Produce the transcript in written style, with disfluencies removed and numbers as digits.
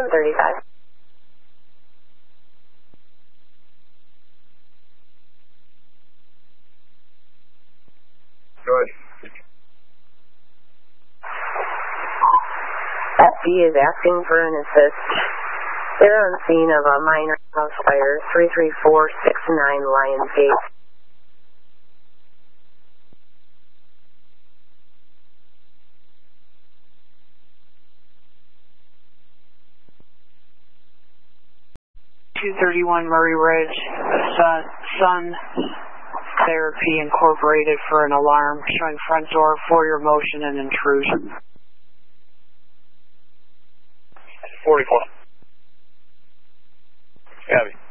35. Good. FB is asking for an assist. They're on scene of a minor house fire, 33469 Lions Gate. .231 Murray Ridge, Sun Therapy Incorporated for an alarm showing front door, foyer motion and intrusion. 44. Copy.